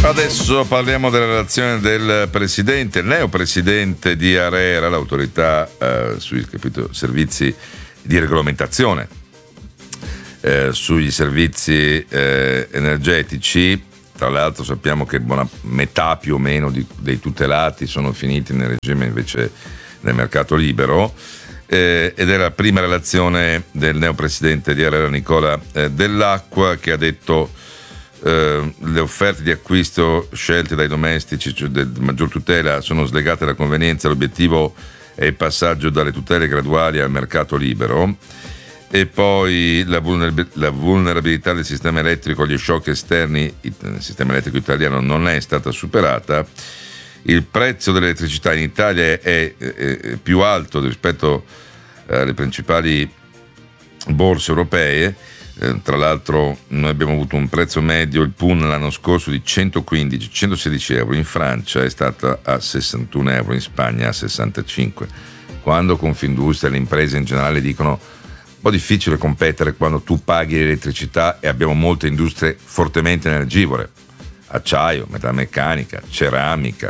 Adesso parliamo della relazione del presidente, il neopresidente di ARERA, l'autorità sui servizi di regolamentazione, sui servizi energetici. Tra l'altro sappiamo che buona metà più o meno dei tutelati sono finiti nel regime invece del mercato libero, ed è la prima relazione del neopresidente di ARERA Nicola Dell'Acqua, che ha detto le offerte di acquisto scelte dai domestici, cioè del maggior tutela, sono slegate dalla convenienza. L'obiettivo è il passaggio dalle tutele graduali al mercato libero. E poi la vulnerabilità del sistema elettrico agli shock esterni, il sistema elettrico italiano non è stata superata. Il prezzo dell'elettricità in Italia è più alto rispetto alle principali borse europee. Tra l'altro noi abbiamo avuto un prezzo medio, il PUN l'anno scorso, di 115-116 euro, in Francia è stata a 61 euro, in Spagna a 65. Quando Confindustria e le imprese in generale dicono un po' difficile competere quando tu paghi l'elettricità, e abbiamo molte industrie fortemente energivore, acciaio, metalmeccanica, ceramica,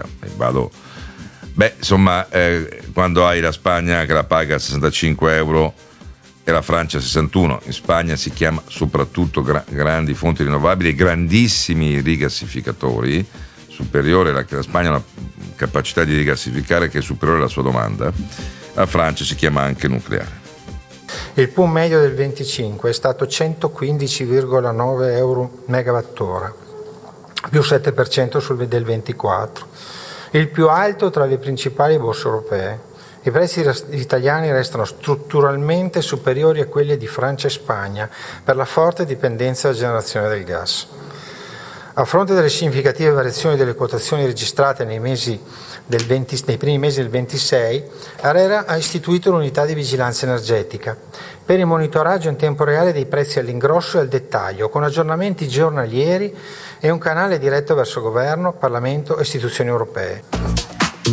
quando hai la Spagna che la paga a 65 euro e la Francia 61, in Spagna si chiama soprattutto grandi fonti rinnovabili e grandissimi rigassificatori, superiore la Spagna ha una capacità di rigassificare che è superiore alla sua domanda, la Francia si chiama anche nucleare. Il PUN medio del 25 è stato 115,9 euro megawattora, più 7% del 24, il più alto tra le principali borse europee. I prezzi italiani restano strutturalmente superiori a quelli di Francia e Spagna per la forte dipendenza dalla generazione del gas. A fronte delle significative variazioni delle quotazioni registrate nei primi mesi del 26, ARERA ha istituito l'unità di vigilanza energetica per il monitoraggio in tempo reale dei prezzi all'ingrosso e al dettaglio, con aggiornamenti giornalieri e un canale diretto verso Governo, Parlamento e istituzioni europee.